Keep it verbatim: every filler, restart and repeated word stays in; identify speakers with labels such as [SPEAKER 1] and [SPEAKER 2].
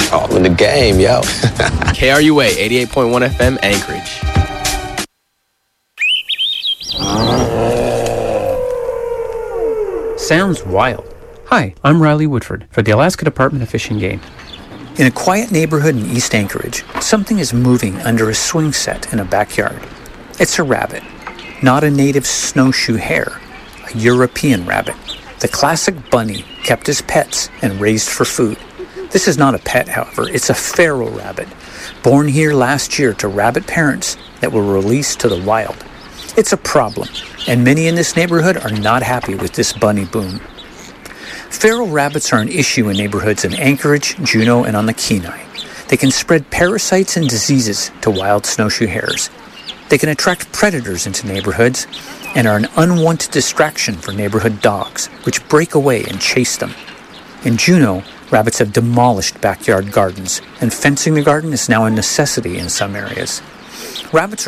[SPEAKER 1] All in the game, yo.
[SPEAKER 2] K R U A, eighty-eight point one F M, Anchorage.
[SPEAKER 3] Sounds wild. Hi, I'm Riley Woodford for the Alaska Department of Fish and Game. In a quiet neighborhood in East Anchorage, something is moving under a swing set in a backyard. It's a rabbit, not a native snowshoe hare, a European rabbit, the classic bunny kept as pets and raised for food. This is not a pet, however, it's a feral rabbit, born here last year to rabbit parents that were released to the wild. It's a problem, and many in this neighborhood are not happy with this bunny boom. Feral rabbits are an issue in neighborhoods in Anchorage, Juneau, and on the Kenai. They can spread parasites and diseases to wild snowshoe hares. They can attract predators into neighborhoods and are an unwanted distraction for neighborhood dogs, which break away and chase them. In Juneau, rabbits have demolished backyard gardens, and fencing the garden is now a necessity in some areas. Rabbits are